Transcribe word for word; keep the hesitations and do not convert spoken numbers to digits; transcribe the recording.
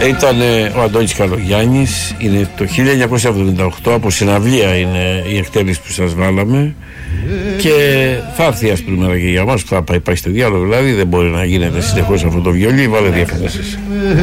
Ήταν ο Αντώνης Καλογιάννης. Είναι το χίλια εννιακόσια εβδομήντα οκτώ. Από συναυλία είναι η εκτέλεση που σας βάλαμε. Και θα έρθει άσπρη μέρα και για μας. Θα πάει, πάει στο διάλογο, δηλαδή δεν μπορεί να γίνεται συνεχώς αυτό το βιολί. Βάλε διαφημίσεις.